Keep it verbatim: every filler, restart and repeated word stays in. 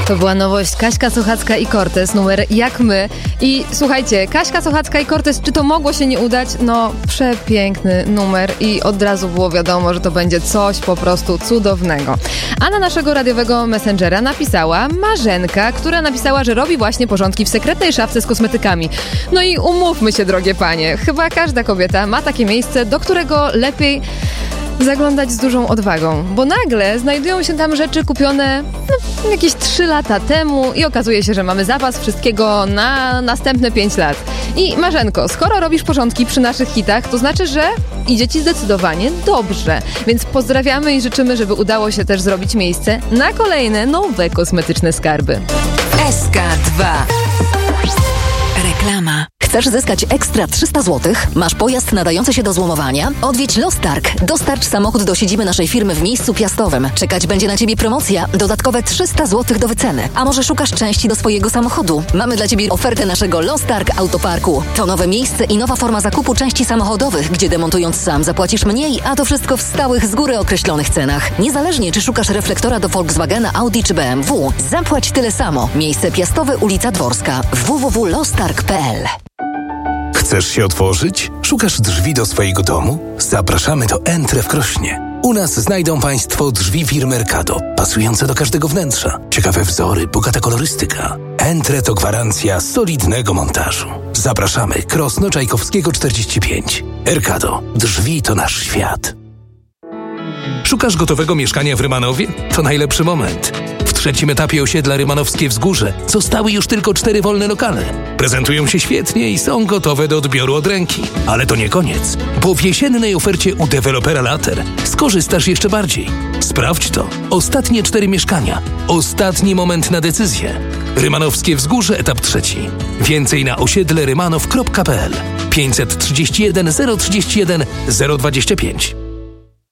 To była nowość Kaśka Sochacka i Cortez, numer Jak My. I słuchajcie, Kaśka Sochacka i Cortez, czy to mogło się nie udać? No, przepiękny numer i od razu było wiadomo, że to będzie coś po prostu cudownego. A na naszego radiowego messengera napisała Marzenka, która napisała, że robi właśnie porządki w sekretnej szafce z kosmetykami. No i umówmy się, drogie panie, chyba każda kobieta ma takie miejsce, do którego lepiej zaglądać z dużą odwagą, bo nagle znajdują się tam rzeczy kupione no, jakieś trzy lata temu i okazuje się, że mamy zapas wszystkiego na następne pięć lat. I Marzenko, skoro robisz porządki przy naszych hitach, to znaczy, że idzie ci zdecydowanie dobrze. Więc pozdrawiamy i życzymy, żeby udało się też zrobić miejsce na kolejne nowe kosmetyczne skarby. S K dwa. Reklama. Chcesz zyskać ekstra trzysta złotych? Masz pojazd nadający się do złomowania? Odwiedź Lostarg. Dostarcz samochód do siedziby naszej firmy w miejscu piastowym. Czekać będzie na Ciebie promocja. Dodatkowe trzysta złotych do wyceny. A może szukasz części do swojego samochodu? Mamy dla Ciebie ofertę naszego Lostarg Autoparku. To nowe miejsce i nowa forma zakupu części samochodowych, gdzie demontując sam zapłacisz mniej, a to wszystko w stałych, z góry określonych cenach. Niezależnie, czy szukasz reflektora do Volkswagena, Audi czy B M W, zapłać tyle samo. Miejsce piastowe, ulica Dworska. w w w kropka lostarg kropka p l. Chcesz się otworzyć? Szukasz drzwi do swojego domu? Zapraszamy do Entre w Krośnie. U nas znajdą Państwo drzwi firmy Erkado, pasujące do każdego wnętrza. Ciekawe wzory, bogata kolorystyka. Entre to gwarancja solidnego montażu. Zapraszamy, Krosno Czajkowskiego czterdzieści pięć. Erkado. Drzwi to nasz świat. Szukasz gotowego mieszkania w Rymanowie? To najlepszy moment. W trzecim etapie osiedla Rymanowskie Wzgórze zostały już tylko cztery wolne lokale. Prezentują się świetnie i są gotowe do odbioru od ręki. Ale to nie koniec, bo w jesiennej ofercie u dewelopera Later skorzystasz jeszcze bardziej. Sprawdź to. Ostatnie cztery mieszkania. Ostatni moment na decyzję. Rymanowskie Wzgórze, etap trzeci. Więcej na osiedle rymanow kropka p l. pięćset trzydzieści jeden zero trzydzieści jeden zero dwadzieścia pięć.